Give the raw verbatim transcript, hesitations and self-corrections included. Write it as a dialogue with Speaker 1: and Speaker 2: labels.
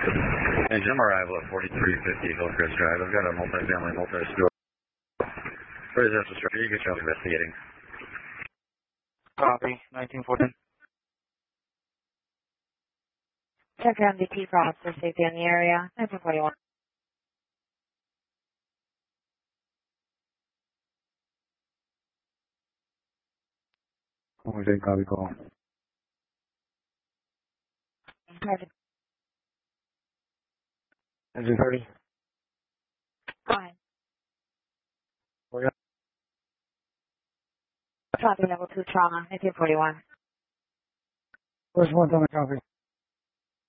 Speaker 1: Engine arrival at forty-three fifty Hillcrest Drive. I've got a multi-family, multi-store residential structure. You can show investigating.
Speaker 2: Copy, nineteen fourteen.
Speaker 3: Check on the T for officer safety in the area. nineteen forty-one.
Speaker 2: One eight, copy call.
Speaker 3: Perfect.
Speaker 2: Engine thirty.
Speaker 3: Fine.
Speaker 2: We got
Speaker 3: Copy level two trauma, nineteen forty-one.
Speaker 2: first one on the copy.